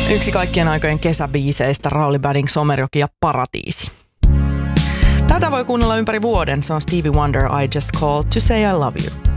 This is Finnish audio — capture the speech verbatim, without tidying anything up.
Yksi kaikkien aikojen kesäbiiseistä, Rauli Banning, Somerjoki ja Paratiisi. Tätä voi kuunnella ympäri vuoden. Se on Stevie Wonder, I Just Called to Say I Love You.